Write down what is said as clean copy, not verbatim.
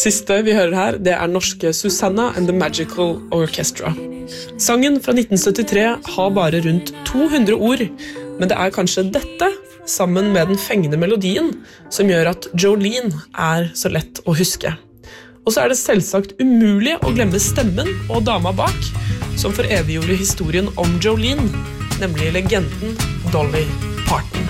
Siste vi hører her, det norske Susanna and the Magical Orchestra. Sangen fra 1973 har bare rundt 200 ord, men det kanskje dette, sammen med den fengende melodien, som gjør at Jolene så lett å huske. Og så det selvsagt umulig å glemme stemmen og dama bak, som for eviggjorde historien om Jolene, nemlig legenden Dolly Parton.